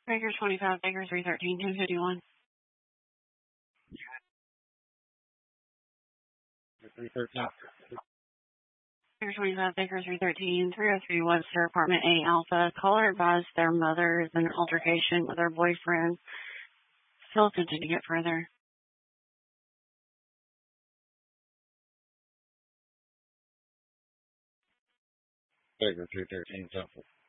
Baker 25, Baker 313, 251. 313. Baker 25, Baker 313, 303 Webster, Apartment A Alpha. Caller advised their mother is in an altercation with her boyfriend. Still attempting to get further. Baker 313, Temple.